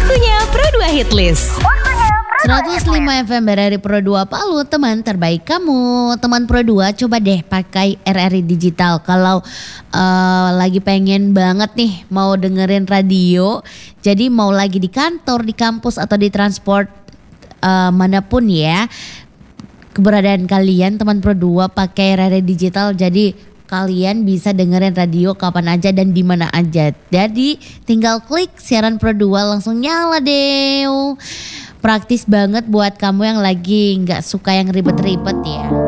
Waktunya Pro 2 Hitlist. 105 FM dari Pro 2 Palu, teman terbaik kamu. Teman Pro 2 coba deh pakai RRI Digital. Kalau lagi pengen banget nih mau dengerin radio, jadi mau lagi di kantor, di kampus atau di transport manapun ya, keberadaan kalian teman Pro 2 pakai RRI Digital, jadi kalian bisa dengerin radio kapan aja dan di mana aja. Jadi tinggal klik siaran Pro 2 langsung nyala deh. Praktis banget buat kamu yang lagi nggak suka yang ribet-ribet ya.